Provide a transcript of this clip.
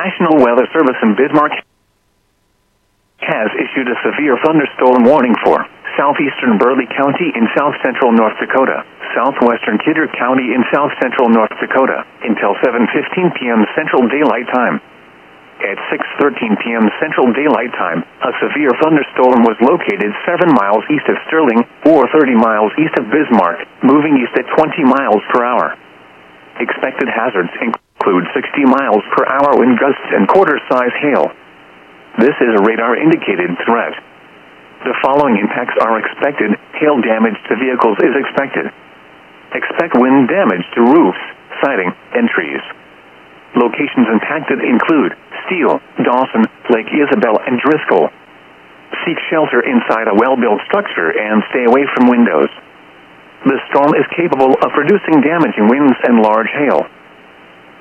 National Weather Service in Bismarck has issued a severe thunderstorm warning for southeastern Burleigh County in south-central North Dakota, southwestern Kidder County in south-central North Dakota, until 7:15 p.m. Central Daylight Time. At 6:13 p.m. Central Daylight Time, a severe thunderstorm was located 7 miles east of Sterling, or 30 miles east of Bismarck, moving east at 20 miles per hour. Expected hazards include 60 miles per hour wind gusts and quarter-size hail. This is a radar-indicated threat. The following impacts are expected. Hail damage to vehicles is expected. Expect wind damage to roofs, siding, and trees. Locations impacted include Steele, Dawson, Lake Isabel, and Driscoll. Seek shelter inside a well-built structure and stay away from windows. The storm is capable of producing damaging winds and large hail.